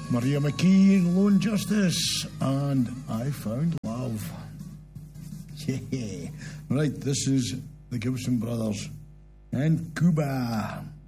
Maria McKee, Lone Justice, and I Found Love. Yeah. Right, this is the Gibson Brothers and Cuba.